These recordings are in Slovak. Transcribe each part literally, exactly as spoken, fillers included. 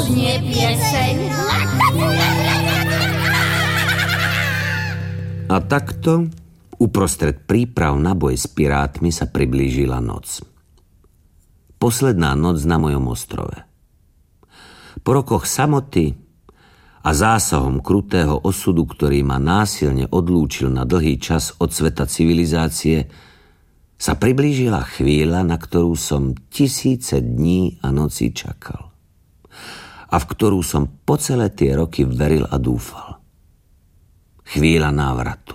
znie pieseň. A takto uprostred príprav na boj s pirátmi sa priblížila noc. Posledná noc na mojom ostrove. Po rokoch samoty a zásahom krutého osudu, ktorý ma násilne odlúčil na dlhý čas od sveta civilizácie, sa priblížila chvíľa, na ktorú som tisíce dní a nocí čakal. A v ktorú som po celé tie roky veril a dúfal. Chvíľa návratu.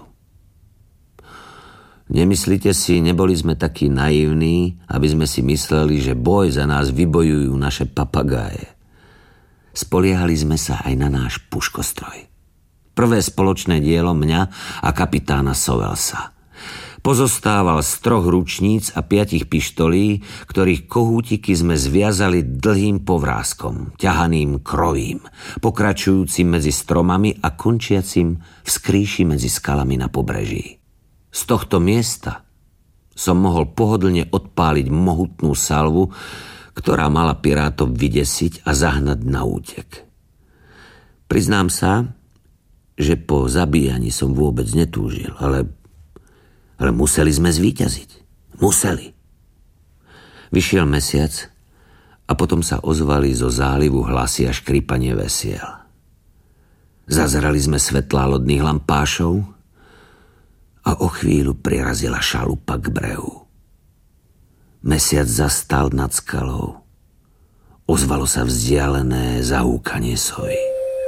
Nemyslíte si, neboli sme takí naivní, aby sme si mysleli, že boj za nás vybojujú naše papagáje. Spoliehali sme sa aj na náš puškostroj. Prvé spoločné dielo mňa a kapitána Sovelsa. Pozostával z troch ručníc a piatich pištolí, ktorých kohútiky sme zviazali dlhým povráskom, ťahaným krovím, pokračujúcim medzi stromami a končiacim v skrýši medzi skalami na pobreží. Z tohto miesta som mohol pohodlne odpáliť mohutnú salvu, ktorá mala pirátov vydesiť a zahnať na útek. Priznám sa, že po zabíjaní som vôbec netúžil, ale, ale museli sme zvíťaziť. Museli. Vyšiel mesiac a potom sa ozvali zo zálivu hlasy a škrípanie vesiel. Zazerali sme svetlá lodných lampášov a o chvíľu prirazila šalupa k brehu. Mesiac zastal nad skalou. Ozvalo sa vzdialené zahúkanie sovy.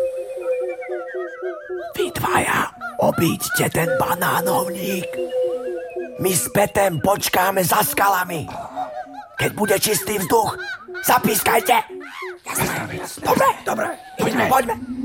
Vy dvaja, obíďte ten banánovník. My s Petem počkáme za skalami. Keď bude čistý vzduch, zapískajte. Jasné. Dobre, dobre. Poďme, poďme.